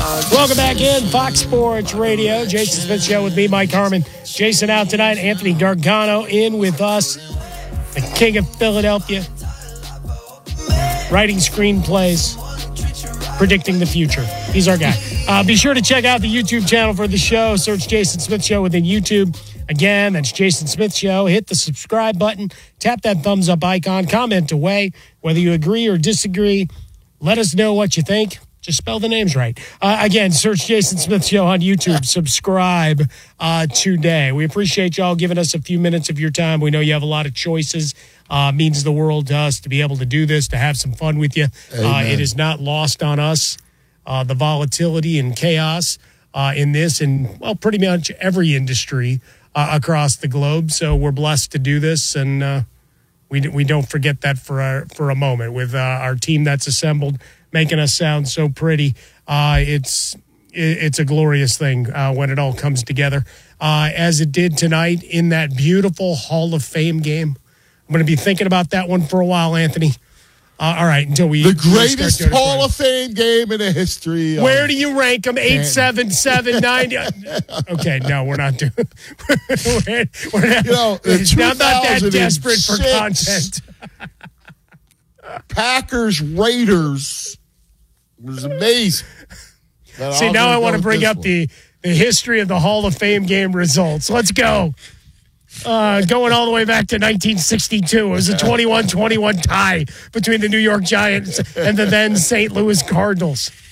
Welcome back in, Fox Sports Radio. Jason Smith Show with me, Mike Harmon. Jason out tonight. Anthony Gargano in with us. The King of Philadelphia. Writing screenplays. Predicting the future. He's our guy. Be sure to check out the YouTube channel for the show. Search Jason Smith Show within YouTube. Again, that's Jason Smith Show. Hit the subscribe button. Tap that thumbs up icon. Comment away. Whether you agree or disagree, let us know what you think. Just spell the names right. Again, search Jason Smith Show on YouTube. Subscribe today. We appreciate y'all giving us a few minutes of your time. We know you have a lot of choices. Means the world to us to be able to do this, to have some fun with you. It is not lost on us, the volatility and chaos in this and, well, pretty much every industry across the globe. So we're blessed to do this, and we don't forget that for a moment with our team that's assembled, making us sound so pretty. It's a glorious thing when it all comes together, as it did tonight in that beautiful Hall of Fame game. I'm going to be thinking about that one for a while, Anthony. All right, until we... The greatest Hall of Fame game in the history. Where do you rank them? 8, 7, 7, 9? Okay, no, we're not doing... we're not, I'm not that desperate for content. Packers-Raiders was amazing. See, now I want to bring up the history of the Hall of Fame game results. Let's go. Going all the way back to 1962. It was a 21-21 tie between the New York Giants and the then St. Louis Cardinals.